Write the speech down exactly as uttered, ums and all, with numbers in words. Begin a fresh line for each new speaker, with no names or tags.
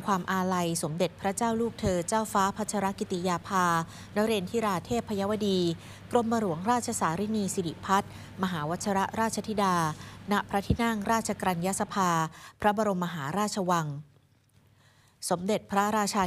ความอาลัยสมเด็จพระเจ้าลูกเธอเจ้าฟ้าพัชรกิติยาภานเรนทิราเทพยวดี กรมหลวงราชสารินีสิริพัฒน์มหาวชรราชธิดา ณ พระที่นั่งราชกรัญญสภา พระบรมมหาราชวัง สมเด็จพระราชา